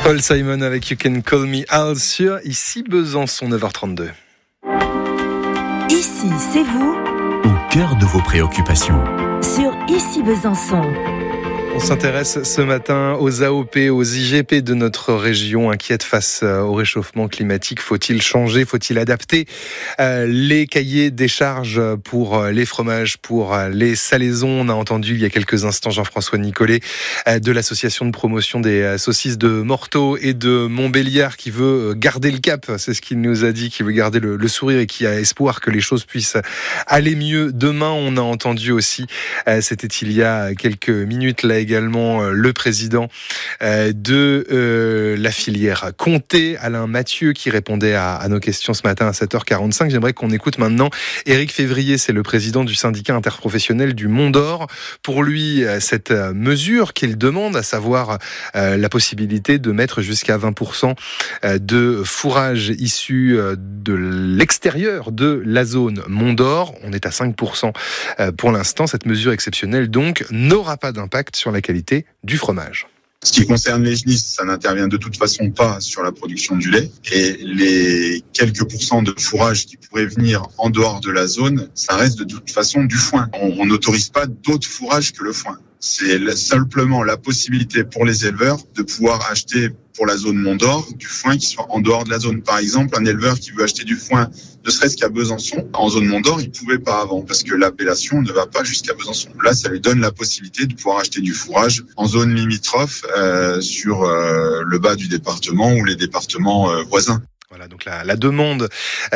Paul Simon avec You Can Call Me Al sur Ici Besançon, 9h32. Ici, c'est vous. Au cœur de vos préoccupations. Sur Ici Besançon. On s'intéresse ce matin aux AOP, aux IGP de notre région, inquiètes face au réchauffement climatique. Faut-il changer, faut-il adapter les cahiers des charges pour les fromages, pour les salaisons? On a entendu il y a quelques instants Jean-François Nicolet de l'association de promotion des saucisses de Morteau et de Montbéliard qui veut garder le cap, c'est ce qu'il nous a dit, qui veut garder le sourire et qui a espoir que les choses puissent aller mieux demain. On a entendu aussi, c'était il y a quelques minutes là également, le président de la filière Comté, Alain Mathieu, qui répondait à nos questions ce matin à 7h45. J'aimerais qu'on écoute maintenant Éric Février, c'est le président du syndicat interprofessionnel du Mont d'Or. Pour lui, cette mesure qu'il demande, à savoir la possibilité de mettre jusqu'à 20% de fourrage issu de l'extérieur de la zone Mont d'Or, on est à 5% pour l'instant, cette mesure exceptionnelle donc n'aura pas d'impact sur la qualité du fromage. Ce qui concerne les genisses, ça n'intervient de toute façon pas sur la production du lait. Et les quelques pourcents de fourrage qui pourraient venir en dehors de la zone, ça reste de toute façon du foin. On n'autorise pas d'autres fourrages que le foin. C'est simplement la possibilité pour les éleveurs de pouvoir acheter pour la zone Mont d'Or du foin qui soit en dehors de la zone. Par exemple, un éleveur qui veut acheter du foin, ne serait-ce qu'à Besançon, en zone Mont d'Or, il pouvait pas avant parce que l'appellation ne va pas jusqu'à Besançon. Là, ça lui donne la possibilité de pouvoir acheter du fourrage en zone limitrophe sur le bas du département ou les départements voisins. Voilà, donc la demande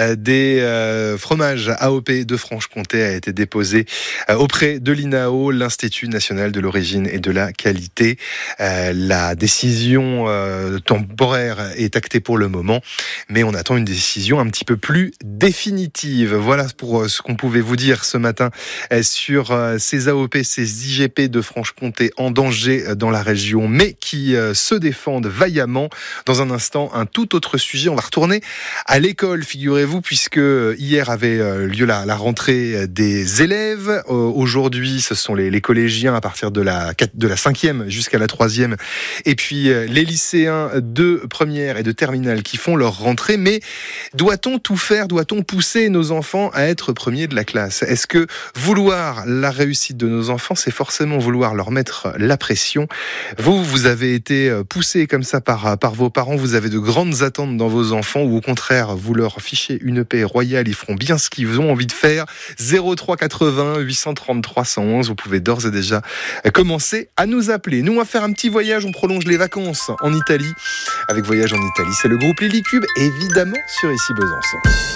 des fromages AOP de Franche-Comté a été déposée auprès de l'INAO, l'Institut National de l'Origine et de la Qualité. La décision temporaire est actée pour le moment, mais on attend une décision un petit peu plus définitive. Voilà pour ce qu'on pouvait vous dire ce matin sur ces AOP, ces IGP de Franche-Comté en danger dans la région, mais qui se défendent vaillamment. Dans un instant, un tout autre sujet. On va retourner à l'école, figurez-vous, puisque hier avait lieu la rentrée des élèves. Aujourd'hui, ce sont les collégiens à partir de la 5e jusqu'à la 3e, et puis les lycéens de première et de terminale qui font leur rentrée. Mais doit-on tout faire? Doit-on pousser nos enfants à être premiers de la classe? Est-ce que vouloir la réussite de nos enfants, c'est forcément vouloir leur mettre la pression? Vous avez été poussé comme ça par vos parents, vous avez de grandes attentes dans vos enfants, ou au contraire, vous leur fichez une paix royale, ils feront bien ce qu'ils ont envie de faire. 03 80 833 111, vous pouvez d'ores et déjà commencer à nous appeler. Nous, on va faire un petit voyage, on prolonge les vacances en Italie. Avec Voyage en Italie, c'est le groupe Lily Cube, évidemment sur Ici Besançon.